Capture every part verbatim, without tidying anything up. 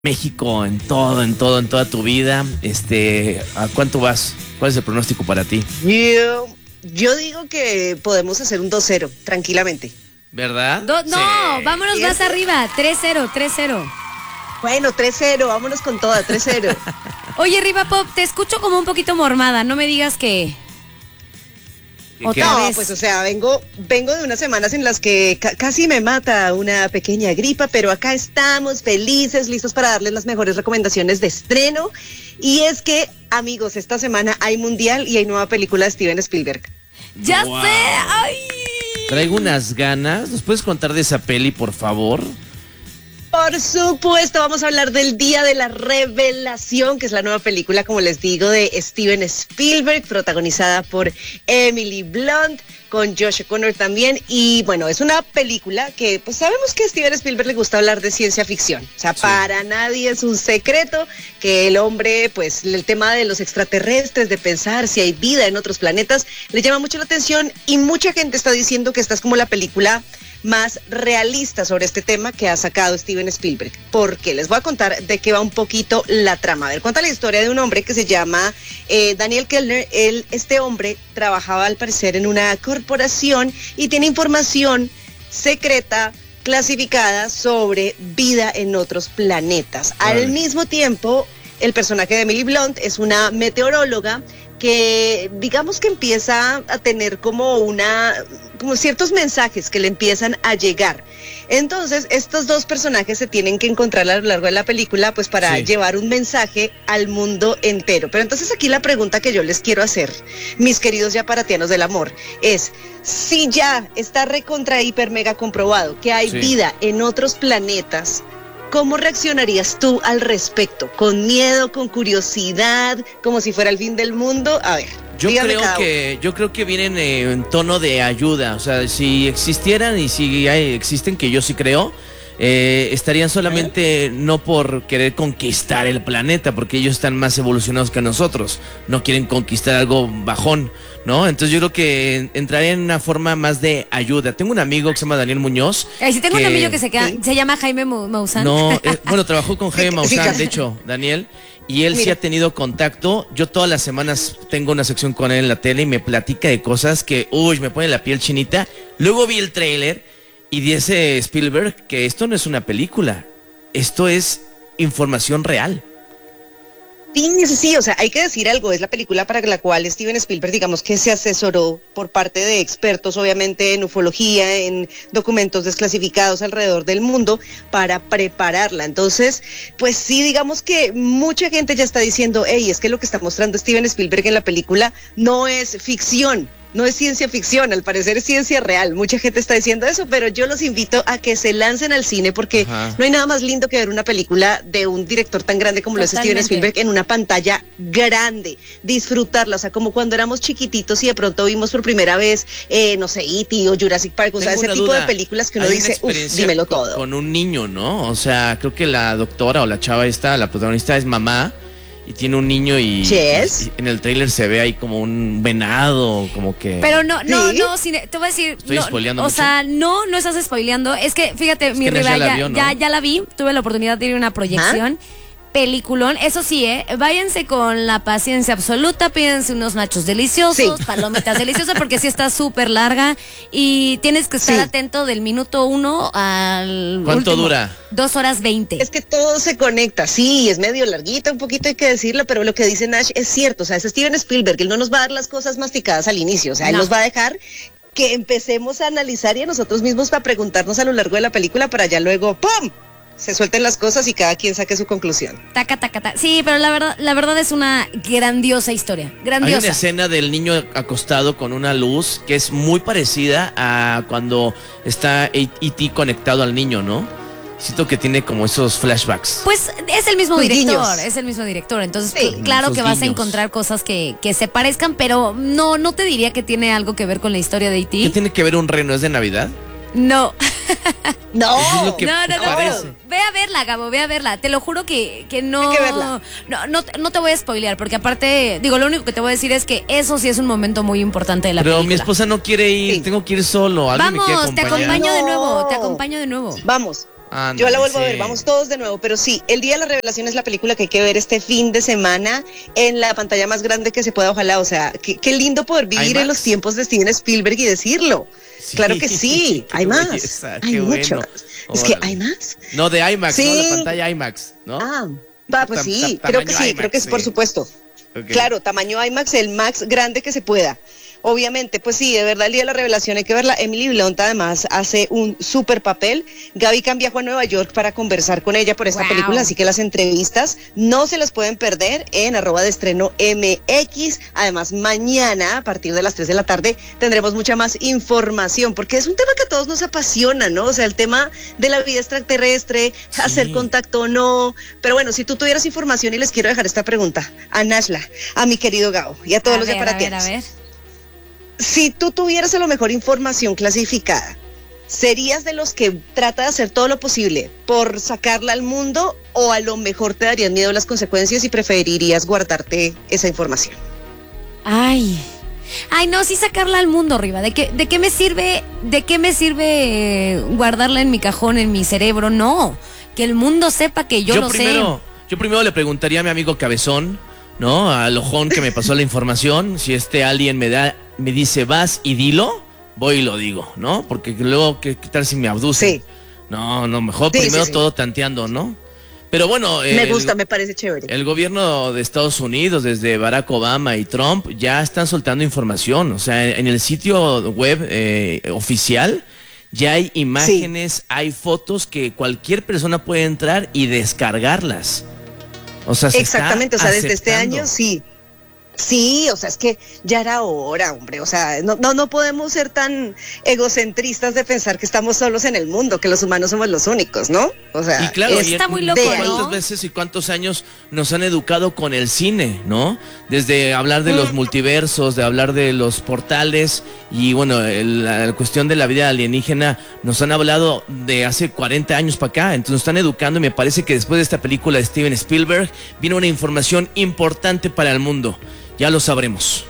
México en todo, en todo, en toda tu vida. Este, ¿a cuánto vas? ¿Cuál es el pronóstico para ti? Yo, yo digo que podemos hacer un dos cero, tranquilamente. ¿Verdad? Do, no, sí. Vámonos más arriba, tres cero, tres cero. Bueno, tres cero, vámonos con toda, tres cero. Oye, Riva Pop, te escucho como un poquito mormada, no me digas que... ¿Otra no, vez? Pues o sea, vengo, vengo de unas semanas en las que ca casi me mata una pequeña gripa, pero acá estamos felices, listos para darles las mejores recomendaciones de estreno. Y es que, amigos, esta semana hay mundial y hay nueva película de Steven Spielberg. ¡Ya wow. sé! ¡Ay! Traigo unas ganas. ¿Nos puedes contar de esa peli, por favor? Por supuesto, vamos a hablar del Día de la Revelación, que es la nueva película, como les digo, de Steven Spielberg, protagonizada por Emily Blunt, con Josh O'Connor también. Y bueno, es una película que pues sabemos que a Steven Spielberg le gusta hablar de ciencia ficción. O sea, sí. Para nadie es un secreto que el hombre, pues el tema de los extraterrestres, de pensar si hay vida en otros planetas, le llama mucho la atención y mucha gente está diciendo que esta es como la película más realista sobre este tema que ha sacado Steven Spielberg. Porque les voy a contar de qué va un poquito la trama. A ver, cuenta la historia de un hombre que se llama eh, Daniel Kellner. Él, este hombre trabajaba al parecer en una corporación y tiene información secreta clasificada sobre vida en otros planetas. Vale. Al mismo tiempo, el personaje de Emily Blunt es una meteoróloga que digamos que empieza a tener como una, como ciertos mensajes que le empiezan a llegar. Entonces, estos dos personajes se tienen que encontrar a lo largo de la película, pues para sí. llevar un mensaje al mundo entero. Pero entonces aquí la pregunta que yo les quiero hacer, mis queridos yaparatianos del amor, es, si ya está recontra hiper mega comprobado que hay sí. vida en otros planetas, ¿cómo reaccionarías tú al respecto? ¿Con miedo, con curiosidad, como si fuera el fin del mundo? A ver, yo creo que yo creo que vienen eh, en tono de ayuda. O sea, si existieran y si hay, existen, que yo sí creo, eh, estarían solamente ¿Eh? no por querer conquistar el planeta, porque ellos están más evolucionados que nosotros. No quieren conquistar algo bajón, ¿no? Entonces yo creo que entraría en una forma más de ayuda. Tengo un amigo que se llama Daniel Muñoz. Ay, sí, tengo que, un amigo que se, queda, ¿sí? se llama Jaime Maussan. No, eh, bueno, trabajó con Jaime Maussan, de hecho, Daniel. Y él Mira. sí ha tenido contacto. Yo todas las semanas tengo una sección con él en la tele y me platica de cosas que, uy, me pone la piel chinita. Luego vi el tráiler y dice Spielberg que esto no es una película. Esto es información real. Sí, sí, sí, o sea, hay que decir algo, es la película para la cual Steven Spielberg, digamos que se asesoró por parte de expertos, obviamente en ufología, en documentos desclasificados alrededor del mundo, para prepararla. Entonces, pues sí, digamos que mucha gente ya está diciendo, hey, es que lo que está mostrando Steven Spielberg en la película no es ficción, no es ciencia ficción, al parecer es ciencia real. Mucha gente está diciendo eso, pero yo los invito a que se lancen al cine porque Ajá. no hay nada más lindo que ver una película de un director tan grande como Totalmente. lo es Steven Spielberg en una pantalla grande, disfrutarla, o sea, como cuando éramos chiquititos y de pronto vimos por primera vez, eh, no sé, E T o Jurassic Park, o sea, ese tipo duda. de películas que uno dice, uff, dímelo con, todo. Con un niño, ¿no? O sea, creo que la doctora o la chava esta, la protagonista es mamá, y tiene un niño y, yes. y en el tráiler se ve ahí como un venado, como que... Pero no, no, ¿Sí? no, sin, te voy a decir... Estoy no, spoileando O mucho. sea, no, no estás spoileando. Es que, fíjate, es mi que Riva, ya, ya, vio, ¿no? ya, ya la vi, tuve la oportunidad de ir a una proyección. ¿Ah? Peliculón, eso sí, ¿eh? Váyanse con la paciencia absoluta, pídense unos nachos deliciosos, sí. palomitas deliciosas, porque sí está súper larga y tienes que estar sí. atento del minuto uno al ¿Cuánto último, dura? Dos horas veinte. Es que todo se conecta, sí, es medio larguita, un poquito hay que decirlo, pero lo que dice Nash es cierto, o sea, es Steven Spielberg, él no nos va a dar las cosas masticadas al inicio, o sea, no. él nos va a dejar que empecemos a analizar y a nosotros mismos para preguntarnos a lo largo de la película para ya luego, ¡pum!, se suelten las cosas y cada quien saque su conclusión. Taca, taca, taca. Sí, pero la verdad, la verdad es una grandiosa historia. Grandiosa. Hay una escena del niño acostado con una luz que es muy parecida a cuando está E T conectado al niño, ¿no? Siento que tiene como esos flashbacks. Pues es el mismo Los director, guiños. es el mismo director. Entonces, sí. claro Esos que vas guiños. a encontrar cosas que, que se parezcan, pero no, no te diría que tiene algo que ver con la historia de E T. ¿Qué tiene que ver un reno? ¿Es de Navidad? No. No. Es lo que no, no, no, parece. no. Ve a verla, Gabo, ve a verla. Te lo juro que, que no. Hay que verla. No, no, no te voy a spoilear, porque aparte, digo, lo único que te voy a decir es que eso sí es un momento muy importante de la Pero película. mi esposa no quiere ir, Sí. tengo que ir solo. ¿Alguien me quiere Vamos, te acompañar? acompaño de No. nuevo, te acompaño de nuevo. Vamos, Ándale, yo la vuelvo sí. a ver, vamos todos de nuevo, pero sí, El Día de la Revelación es la película que hay que ver este fin de semana en la pantalla más grande que se pueda, ojalá, o sea, qué, qué lindo poder vivir ¿IMAX? en los tiempos de Steven Spielberg y decirlo. Sí, Claro que sí, qué hay más, belleza, hay qué mucho. bueno. Es que Órale. hay más. No, de IMAX, Sí. ¿no? La pantalla IMAX, ¿no? Ah, va, pues Tam- sí, tam- creo que tamaño sí, creo que es IMAX, por sí. supuesto. Ok. Claro, tamaño IMAX, el más grande que se pueda. Obviamente, pues sí, de verdad, El Día de la Revelación hay que verla. Emily Blunt además hace un súper papel. Gaby Can viajó a Nueva York para conversar con ella por esta Wow. película, así que las entrevistas no se las pueden perder en arroba de estreno M X. Además, mañana, a partir de las tres de la tarde, tendremos mucha más información, porque es un tema que a todos nos apasiona, ¿no? O sea, el tema de la vida extraterrestre, Sí. hacer contacto o no. Pero bueno, si tú tuvieras información, y les quiero dejar esta pregunta a Nashla, a mi querido Gao y a todos A los ver, a ver, a yaparatianos. ver. Si tú tuvieras a lo mejor información clasificada, ¿serías de los que trata de hacer todo lo posible por sacarla al mundo o a lo mejor te darían miedo las consecuencias y preferirías guardarte esa información? Ay. Ay, no, sí sacarla al mundo, Riva. ¿De qué, de qué me sirve, de qué me sirve eh, guardarla en mi cajón, en mi cerebro? No. Que el mundo sepa que yo, lo primero, Yo primero le preguntaría a mi amigo Cabezón, ¿no? Al ojón que me pasó la información, si este alien me da, me dice vas y dilo, voy y lo digo, ¿no? Porque luego, ¿qué, qué tal si me abducen? Sí. No, no, mejor Sí, primero sí, sí. todo tanteando, ¿no? Pero bueno, Me el- gusta, me parece chévere. El gobierno de Estados Unidos, desde Barack Obama y Trump, ya están soltando información. O sea, en el sitio web eh, oficial ya hay imágenes, hay fotos que cualquier persona puede entrar y descargarlas. O sea, se Exactamente, o está sea, desde este aceptando. año sí. Sí, o sea, es que ya era hora, hombre, o sea, no, no, no podemos ser tan egocentristas de pensar que estamos solos en el mundo, que los humanos somos los únicos, ¿no? O sea, Y claro, es y está en- muy loco, de ¿cuántas ¿no? veces y cuántos años nos han educado con el cine, ¿no? Desde hablar de los multiversos, de hablar de los portales y bueno, el- la cuestión de la vida alienígena nos han hablado de hace cuarenta años para acá, entonces nos están educando y me parece que después de esta película de Steven Spielberg viene una información importante para el mundo. Ya lo sabremos.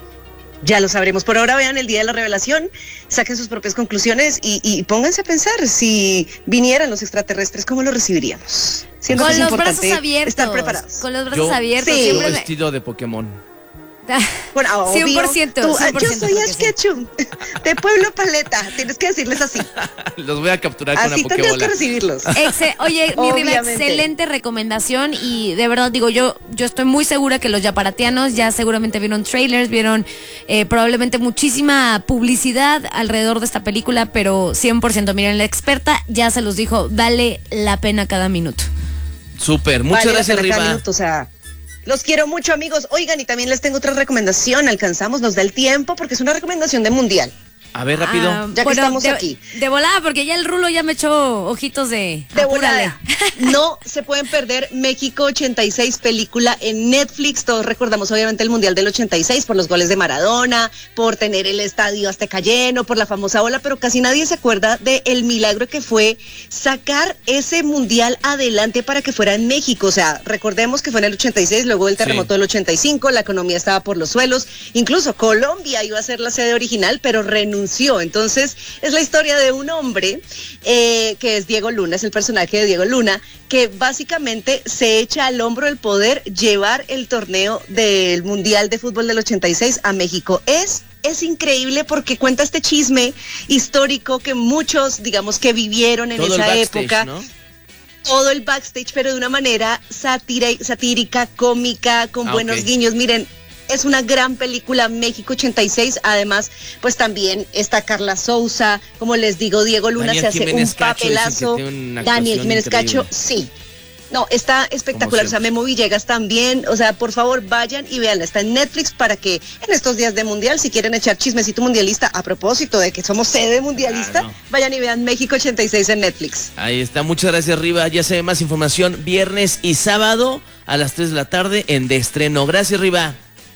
Ya lo sabremos. Por ahora vean El Día de la Revelación, saquen sus propias conclusiones y, y pónganse a pensar, si vinieran los extraterrestres, ¿cómo lo recibiríamos? Siento que Con es los importante brazos abiertos. estar preparados. Con los brazos Yo, abiertos. Sí. yo Siempre me- vestido de Pokémon. Bueno, obvio, cien por ciento, tú, ah, cien por ciento yo soy creo que Ash sí. Ketchum, de Pueblo Paleta, tienes que decirles así. Los voy a capturar con Así la tendrías que Pokébola. recibirlos. Exe- Oye, mi Riva, Obviamente. excelente recomendación y de verdad digo, yo yo estoy muy segura que los yaparatianos ya seguramente vieron trailers, vieron eh, probablemente muchísima publicidad alrededor de esta película, pero cien por ciento, miren, la experta ya se los dijo, vale la pena cada minuto. Súper, muchas Vale la gracias, pena cada Riva. minuto, o sea, los quiero mucho, amigos. Oigan, y también les tengo otra recomendación. Alcanzamos, nos da el tiempo porque es una recomendación de mundial. A ver, rápido. Ah, Ya que estamos de, aquí. De volada, porque ya el Rulo ya me echó ojitos de... De apúrale. volada. No se pueden perder México ochenta y seis, película en Netflix. Todos recordamos obviamente el Mundial del ochenta y seis por los goles de Maradona, por tener el estadio Azteca lleno, por la famosa ola, pero casi nadie se acuerda del milagro que fue sacar ese Mundial adelante para que fuera en México. O sea, recordemos que fue en el ochenta y seis, luego el terremoto Sí. del ochenta y cinco, la economía estaba por los suelos, incluso Colombia iba a ser la sede original, pero renunció. Entonces, es la historia de un hombre eh, que es Diego Luna, es el personaje de Diego Luna, que básicamente se echa al hombro el poder llevar el torneo del Mundial de Fútbol del ochenta y seis a México. Es Es increíble porque cuenta este chisme histórico que muchos, digamos, que vivieron en Todo el esa backstage, época. ¿no? Todo el backstage, pero de una manera satira, satírica, cómica, con Ah, buenos ok. guiños. Miren, es una gran película, México ochenta y seis. Además, pues también está Carla Souza, como les digo, Diego Luna Daniel se hace Jiménez un Cacho, dicen que papelazo. tiene una Daniel actuación Jiménez Cacho, increíble. sí. No, está espectacular. O sea, siempre. Memo Villegas también. O sea, por favor, vayan y veanla. Está en Netflix para que en estos días de Mundial, si quieren echar chismecito mundialista, a propósito de que somos sede mundialista, Claro. vayan y vean México ochenta y seis en Netflix. Ahí está, muchas gracias, Riva. Ya se ve más información viernes y sábado a las tres de la tarde en De Estreno. Gracias, Riva.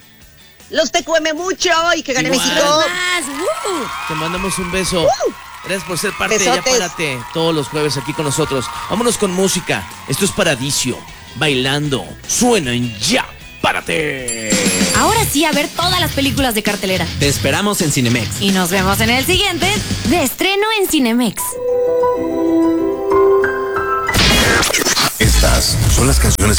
Los te cueme mucho y que gane Igual. México. Más, ¡uh! Te mandamos un beso. Gracias por ser parte de Ya Besotes. Párate todos los jueves aquí con nosotros. Vámonos con música. Esto es Paradiso. Bailando. Suena en Ya Párate. Ahora sí, a ver todas las películas de cartelera. Te esperamos en Cinemex. Y nos vemos en el siguiente de estreno en Cinemex. Estas son las canciones